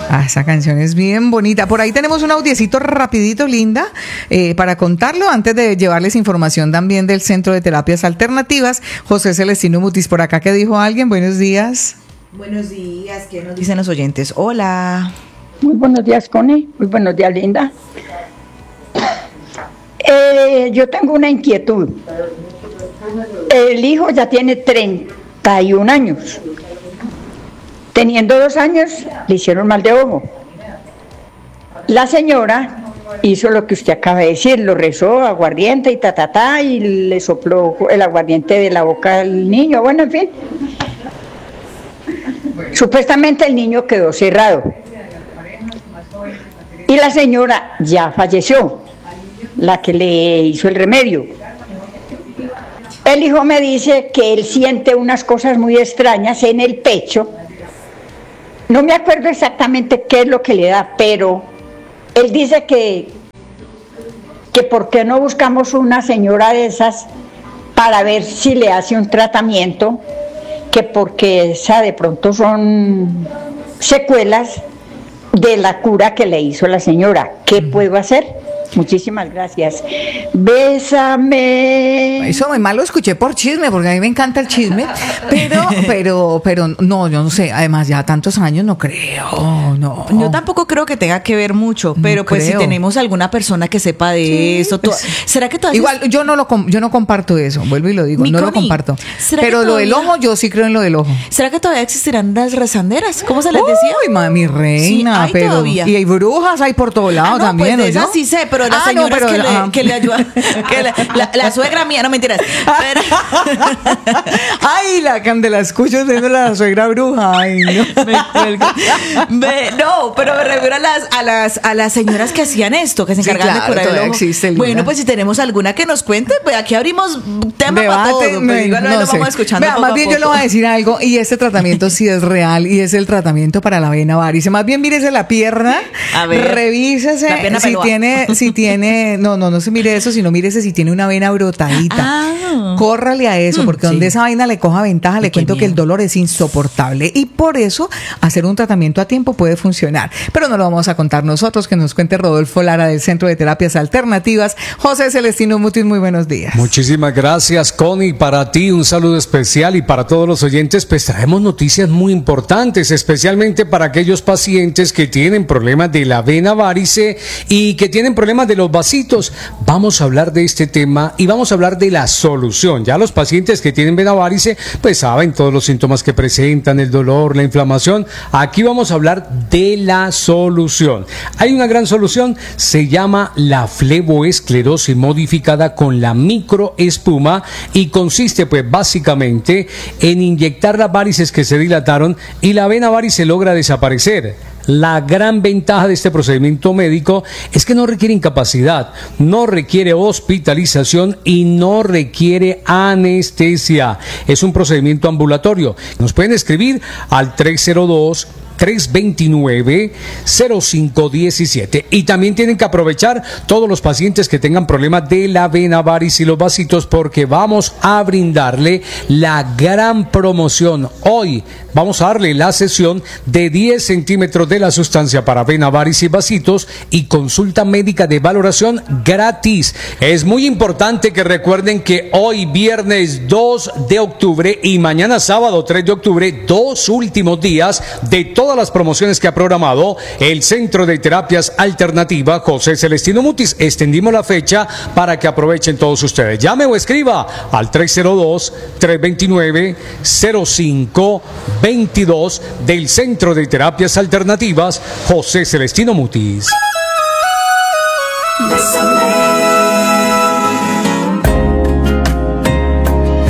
Esa canción es bien bonita. Por ahí tenemos un audiecito rapidito, Linda, para contarlo antes de llevarles información también del Centro de Terapias Alternativas. José Celestino Mutis, por acá, ¿qué dijo alguien? Buenos días. Buenos días, ¿qué nos dicen los oyentes? Hola. Muy buenos días, Connie. Muy buenos días, Linda. Yo tengo una inquietud. El hijo ya tiene 31 años. Teniendo 2 años, le hicieron mal de ojo. La señora hizo lo que usted acaba de decir, lo rezó, aguardiente y y le sopló el aguardiente de la boca al niño, bueno, en fin. Supuestamente el niño quedó cerrado. Y la señora ya falleció, la que le hizo el remedio. El hijo me dice que él siente unas cosas muy extrañas en el pecho. No me acuerdo exactamente qué es lo que le da, pero él dice que por qué no buscamos una señora de esas para ver si le hace un tratamiento, que porque esa de pronto son secuelas de la cura que le hizo la señora. ¿Qué puedo hacer? Muchísimas gracias. Bésame. Eso muy mal lo escuché por chisme, porque a mí me encanta el chisme, pero no, yo no sé. Además, ya tantos años no creo, no. Yo tampoco creo que tenga que ver mucho, pero No pues creo. si tenemos alguna persona que sepa de eso, pues, ¿será que todavía? Igual yo no comparto eso, vuelvo y lo digo, no lo comparto. que Pero lo del ojo, yo sí creo en lo del ojo. ¿Será que todavía existirán las rezanderas? ¿Cómo se les decía? Uy, mami reina, Sí, hay pero todavía. y hay brujas hay por todos lados No, también, pues de ¿no? esas sí sé, pero las Ah, no, señoras pero, que le ayudan, que la suegra mía, no mentiras. Pero, Ay, la candela escucho siendo la suegra bruja. Ay, no. me cuelgo. No, pero me refiero a las señoras que hacían esto, que se Sí, encargaban claro, de curar el todavía ojo. existe, Linda. Bueno, pues si tenemos alguna que nos cuente, pues aquí abrimos tema para todo. Pues igual lo sé. vamos escuchando. Vea, poco más a bien yo poco. le voy a decir algo, y este tratamiento sí es real, y es el tratamiento para la vena varice. Más bien mírese la pierna, A ver, revísese la pierna si peluda. tiene, no se mire eso, sino mírese si tiene una vena brotadita. Ah. Córrale a eso, porque donde sí. esa vaina le coja ventaja, le Qué cuento que miedo. el dolor es insoportable, y por eso hacer un tratamiento a tiempo puede funcionar. Pero no lo vamos a contar nosotros, que nos cuente Rodolfo Lara del Centro de Terapias Alternativas. José Celestino Mutis, muy buenos días. Muchísimas gracias, Connie. Para ti un saludo especial, y para todos los oyentes, pues traemos noticias muy importantes, especialmente para aquellos pacientes que tienen problemas de la vena varice y que tienen problemas de los vasitos. Vamos a hablar de este tema y vamos a hablar de la solución. Ya los pacientes que tienen vena varice pues saben todos los síntomas que presentan, el dolor, la inflamación. Aquí vamos a hablar de la solución. Hay una gran solución, se llama la fleboesclerosis modificada con la microespuma, y consiste pues básicamente en inyectar las varices que se dilataron y la vena varice logra desaparecer. La gran ventaja de este procedimiento médico es que no requiere incapacidad, no requiere hospitalización y no requiere anestesia. Es un procedimiento ambulatorio. Nos pueden escribir al 302-329-0517. Y también tienen que aprovechar todos los pacientes que tengan problemas de la vena varice y los vasitos, porque vamos a brindarle la gran promoción. Hoy vamos a darle la sesión de 10 centímetros de la sustancia para vena varice y vasitos y consulta médica de valoración gratis. Es muy importante que recuerden que hoy viernes 2 de octubre y mañana sábado 3 de octubre, 2 últimos días de todas las promociones que ha programado el Centro de Terapias Alternativa José Celestino Mutis. Extendimos la fecha para que aprovechen todos ustedes. Llame o escriba al 302-329-0522 del Centro de Terapias Alternativas José Celestino Mutis. Bésame.